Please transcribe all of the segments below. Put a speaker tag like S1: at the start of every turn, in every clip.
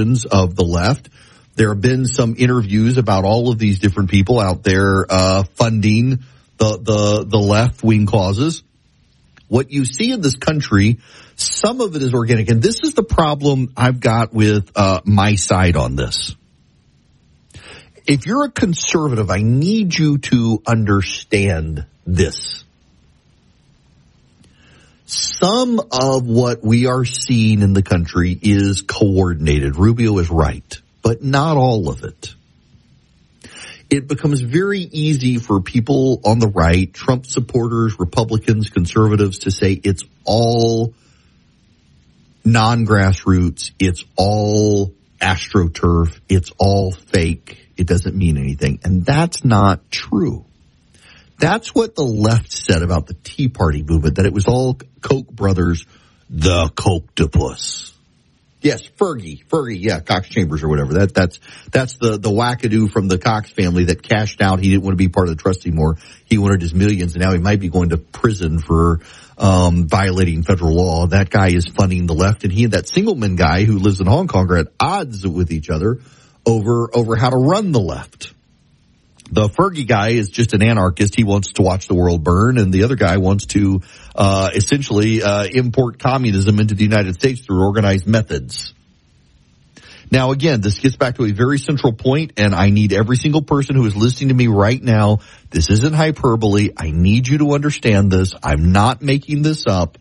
S1: factions of the left. There have been some interviews about all of these different people out there funding the left-wing causes. What you see in this country, some of it is organic, and this is the problem I've got with my side on this. If you're a conservative, I need you to understand this. Some of what we are seeing in the country is coordinated. Rubio is right, but not all of it. It becomes very easy for people on the right, Trump supporters, Republicans, conservatives, to say it's all non-grassroots, it's all AstroTurf, it's all fake, it doesn't mean anything. And that's not true. That's what the left said about the Tea Party movement, that it was all Koch brothers, the Kochtopus. Yes, Fergie, yeah, Cox Chambers or whatever. That's the wackadoo from the Cox family that cashed out. He didn't want to be part of the trust anymore. He wanted his millions, and now he might be going to prison for violating federal law. That guy is funding the left, and he and that Singleman guy who lives in Hong Kong are at odds with each other over how to run the left. The Fergie guy is just an anarchist. He wants to watch the world burn, and the other guy wants to essentially import communism into the United States through organized methods. Now, again, this gets back to a very central point, and I need every single person who is listening to me right now. This isn't hyperbole. I need you to understand this. I'm not making this up.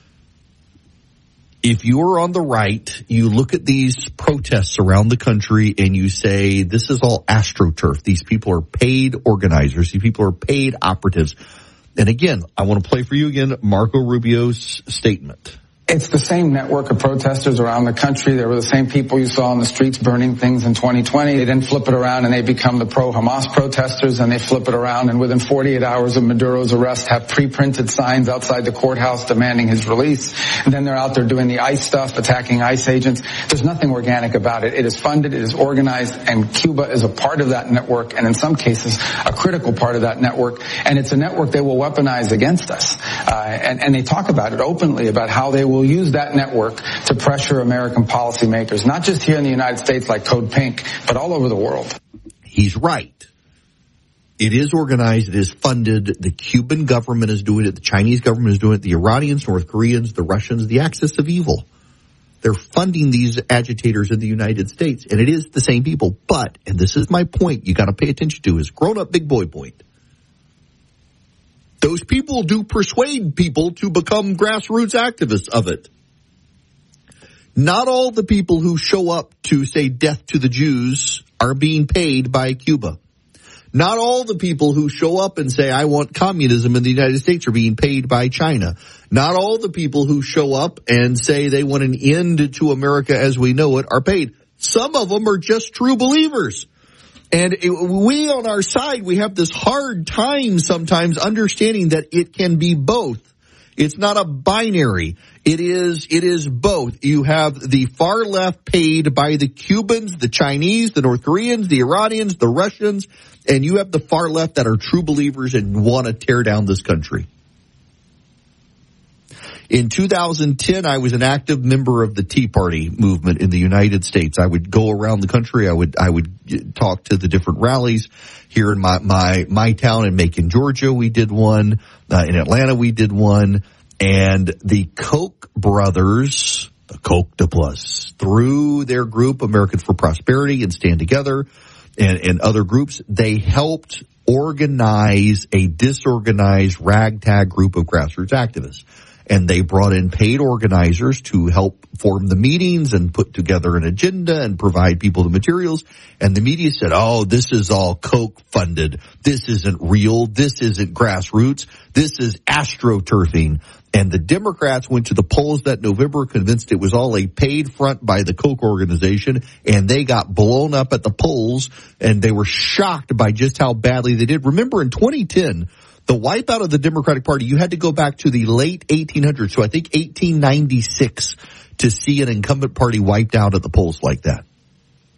S1: If you're on the right, you look at these protests around the country and you say, this is all AstroTurf. These people are paid organizers. These people are paid operatives. And again, I want to play for you again Marco Rubio's statement.
S2: It's the same network of protesters around the country. They were the same people you saw on the streets burning things in 2020. They then flip it around and they become the pro-Hamas protesters, and they flip it around and within 48 hours of Maduro's arrest have pre-printed signs outside the courthouse demanding his release. And then they're out there doing the ICE stuff, attacking ICE agents. There's nothing organic about it. It is funded, it is organized, and Cuba is a part of that network, and in some cases a critical part of that network. And it's a network they will weaponize against us. And they talk about it openly, about how they will use that network to pressure American policymakers, not just here in the United States like Code Pink, but all over the world.
S1: He's right. It is organized. It is funded. The Cuban government is doing it. The Chinese government is doing it. The Iranians, North Koreans, the Russians, the axis of evil. They're funding these agitators in the United States, and it is the same people. But, and this is my point you got to pay attention to, is grown-up big boy point. Those people do persuade people to become grassroots activists of it. Not all the people who show up to say death to the Jews are being paid by Cuba. Not all the people who show up and say I want communism in the United States are being paid by China. Not all the people who show up and say they want an end to America as we know it are paid. Some of them are just true believers. And we on our side, we have this hard time sometimes understanding that it can be both. It's not a binary. It is both. You have the far left paid by the Cubans, the Chinese, the North Koreans, the Iranians, the Russians, and you have the far left that are true believers and want to tear down this country. In 2010, I was an active member of the Tea Party movement in the United States. I would go around the country. I would talk to the different rallies here in my town in Macon, Georgia. We did one. In Atlanta, we did one. And the Koch brothers, the Kochtopus, through their group, Americans for Prosperity and Stand Together, and other groups, they helped organize a disorganized ragtag group of grassroots activists. And they brought in paid organizers to help form the meetings and put together an agenda and provide people the materials. And the media said, oh, this is all Koch funded. This isn't real. This isn't grassroots. This is AstroTurfing. And the Democrats went to the polls that November, convinced it was all a paid front by the Koch organization, and they got blown up at the polls, and they were shocked by just how badly they did. Remember, in 2010, the wipeout of the Democratic Party, you had to go back to the late 1800s, so I think 1896, to see an incumbent party wiped out at the polls like that.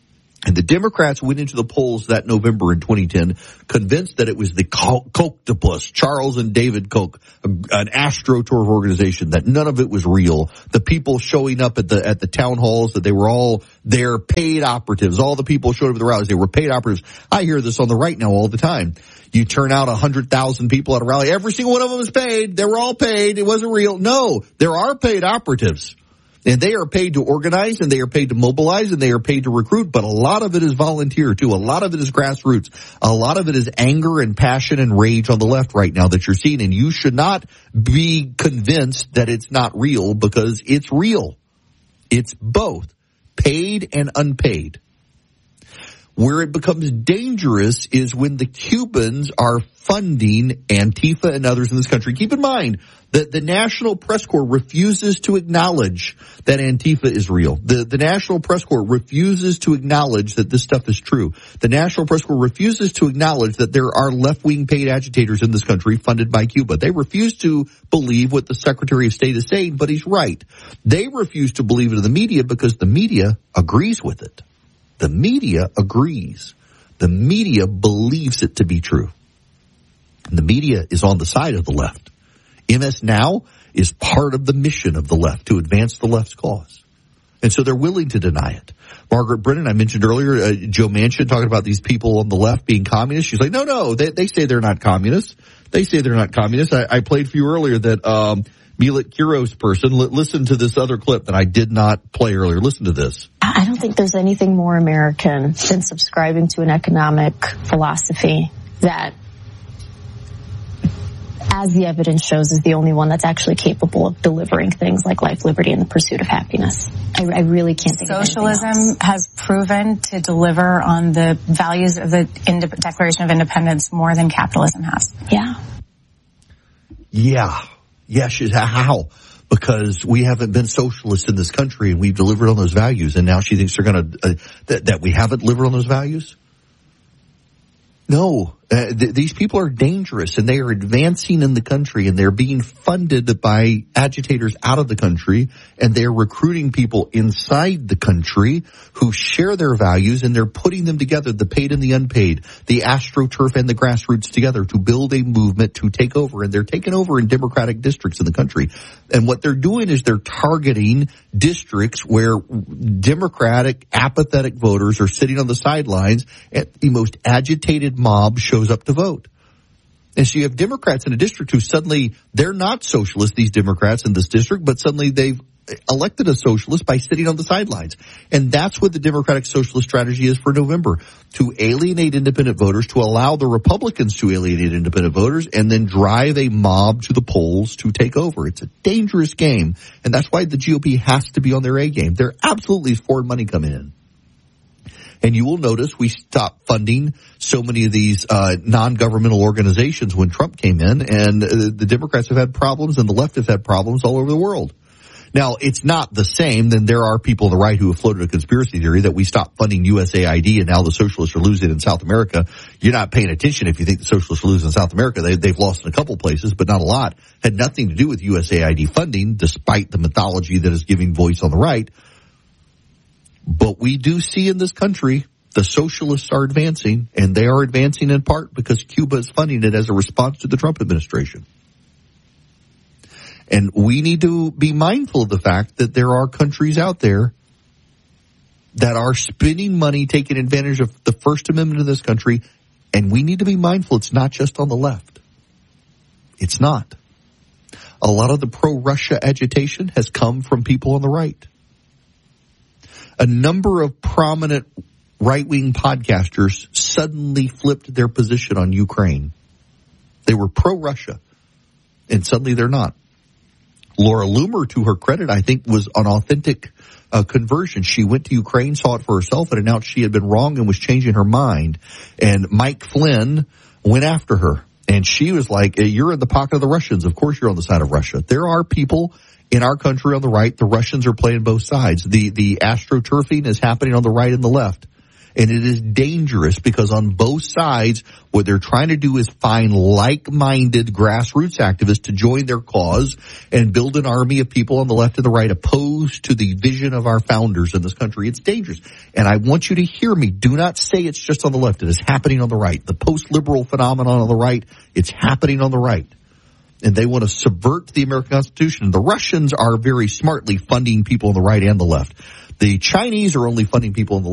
S1: And the Democrats went into the polls that November in 2010 convinced that it was the Kochtopus, Charles and David Koch, an AstroTurf organization, that none of it was real. The people showing up at the town halls, that they were all their paid operatives. All the people showed up at the rallies, they were paid operatives. I hear this on the right now all the time. You turn out 100,000 people at a rally, every single one of them is paid. They were all paid. It wasn't real. No, there are paid operatives. And they are paid to organize, and they are paid to mobilize, and they are paid to recruit, but a lot of it is volunteer too. A lot of it is grassroots. A lot of it is anger and passion and rage on the left right now that you're seeing, and you should not be convinced that it's not real, because it's real. It's both paid and unpaid. Where it becomes dangerous is when the Cubans are funding Antifa and others in this country. Keep in mind that the National Press Corps refuses to acknowledge that Antifa is real. The National Press Corps refuses to acknowledge that this stuff is true. The National Press Corps refuses to acknowledge that there are left-wing paid agitators in this country funded by Cuba. They refuse to believe what the Secretary of State is saying, but he's right. They refuse to believe it in the media because the media agrees with it. The media agrees. The media believes it to be true. And the media is on the side of the left. MS Now is part of the mission of the left to advance the left's cause. And so they're willing to deny it. Margaret Brennan, I mentioned earlier, Joe Manchin talking about these people on the left being communists. She's like, no, they say they're not communists. They say they're not communists. I played for you earlier that Milet Kiros person. Listen to this other clip that I did not play earlier. Listen to this.
S3: I don't think there's anything more American than subscribing to an economic philosophy that, as the evidence shows, is the only one that's actually capable of delivering things like life, liberty, and the pursuit of happiness. I really can't think of anything else.
S4: Socialism has proven to deliver on the values of the Declaration of Independence more than capitalism has.
S3: Yeah.
S1: Yes, how? Because we haven't been socialists in this country, and we've delivered on those values, and now she thinks they're going to that we haven't delivered on those values? No, these people are dangerous, and they are advancing in the country, and they're being funded by agitators out of the country, and they're recruiting people inside the country who share their values, and they're putting them together, the paid and the unpaid, the AstroTurf and the grassroots together to build a movement to take over, and they're taking over in Democratic districts in the country. And what they're doing is they're targeting districts where Democratic, apathetic voters are sitting on the sidelines, and the most agitated mob shows up to vote. And so you have Democrats in a district who suddenly, they're not socialists, these Democrats in this district, but suddenly they've elected a socialist by sitting on the sidelines. And that's what the Democratic Socialist strategy is for November, to alienate independent voters, to allow the Republicans to alienate independent voters, and then drive a mob to the polls to take over. It's a dangerous game, and that's why the GOP has to be on their A game. There absolutely is foreign money coming in. And you will notice we stopped funding so many of these non-governmental organizations when Trump came in, and the Democrats have had problems and the left have had problems all over the world. Now, it's not the same. Then there are people on the right who have floated a conspiracy theory that we stopped funding USAID and now the socialists are losing in South America. You're not paying attention if you think the socialists are losing in South America. They've lost in a couple places, but not a lot. Had nothing to do with USAID funding, despite the mythology that is giving voice on the right. But we do see in this country the socialists are advancing, and they are advancing in part because Cuba is funding it as a response to the Trump administration. And we need to be mindful of the fact that there are countries out there that are spending money, taking advantage of the First Amendment in this country, and we need to be mindful it's not just on the left. It's not. A lot of the pro-Russia agitation has come from people on the right. A number of prominent right-wing podcasters suddenly flipped their position on Ukraine. They were pro-Russia, and suddenly they're not. Laura Loomer, to her credit, I think was an authentic conversion. She went to Ukraine, saw it for herself, and announced she had been wrong and was changing her mind. And Mike Flynn went after her. And she was like, you're in the pocket of the Russians. Of course you're on the side of Russia. There are people in our country on the right. The Russians are playing both sides. The AstroTurfing is happening on the right and the left. And it is dangerous because on both sides, what they're trying to do is find like-minded grassroots activists to join their cause and build an army of people on the left and the right opposed to the vision of our founders in this country. It's dangerous. And I want you to hear me. Do not say it's just on the left. It is happening on the right. The post-liberal phenomenon on the right, it's happening on the right. And they want to subvert the American Constitution. The Russians are very smartly funding people on the right and the left. The Chinese are only funding people on the